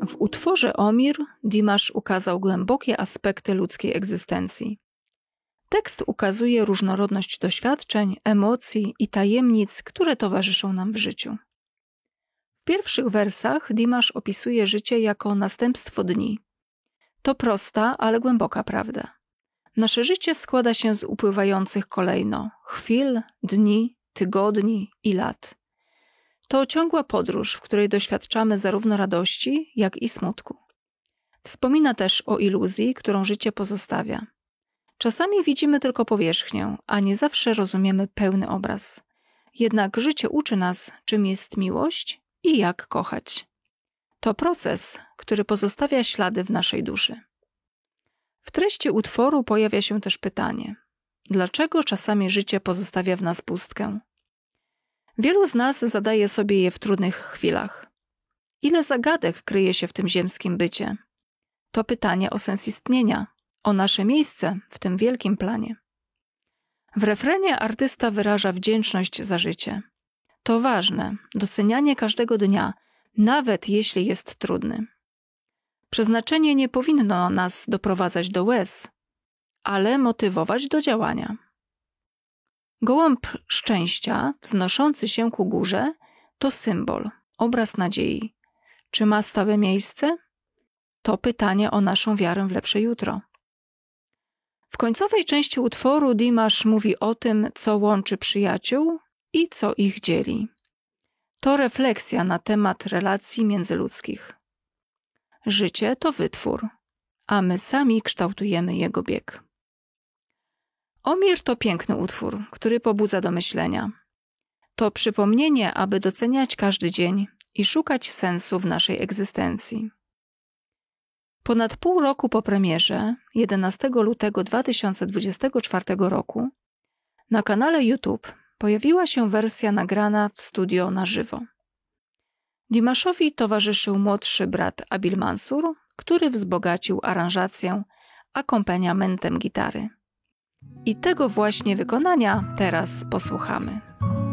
W utworze Omir Dimash ukazał głębokie aspekty ludzkiej egzystencji. Tekst ukazuje różnorodność doświadczeń, emocji i tajemnic, które towarzyszą nam w życiu. W pierwszych wersach Dimash opisuje życie jako następstwo dni. To prosta, ale głęboka prawda. Nasze życie składa się z upływających kolejno chwil, dni, tygodni i lat. To ciągła podróż, w której doświadczamy zarówno radości, jak i smutku. Wspomina też o iluzji, którą życie pozostawia. Czasami widzimy tylko powierzchnię, a nie zawsze rozumiemy pełny obraz. Jednak życie uczy nas, czym jest miłość i jak kochać. To proces, który pozostawia ślady w naszej duszy. W treści utworu pojawia się też pytanie: dlaczego czasami życie pozostawia w nas pustkę? Wielu z nas zadaje sobie je w trudnych chwilach. Ile zagadek kryje się w tym ziemskim bycie? To pytanie o sens istnienia, o nasze miejsce w tym wielkim planie. W refrenie artysta wyraża wdzięczność za życie. To ważne, docenianie każdego dnia, nawet jeśli jest trudny. Przeznaczenie nie powinno nas doprowadzać do łez, ale motywować do działania. Gołąb szczęścia, wznoszący się ku górze, to symbol, obraz nadziei. Czy ma stałe miejsce? To pytanie o naszą wiarę w lepsze jutro. W końcowej części utworu Dimash mówi o tym, co łączy przyjaciół i co ich dzieli. To refleksja na temat relacji międzyludzkich. Życie to wytwór, a my sami kształtujemy jego bieg. Omir to piękny utwór, który pobudza do myślenia. To przypomnienie, aby doceniać każdy dzień i szukać sensu w naszej egzystencji. Ponad pół roku po premierze, 11 lutego 2024 roku, na kanale YouTube pojawiła się wersja nagrana w studio na żywo. Dimashowi towarzyszył młodszy brat Abil Mansur, który wzbogacił aranżację akompaniamentem gitary. I tego właśnie wykonania teraz posłuchamy.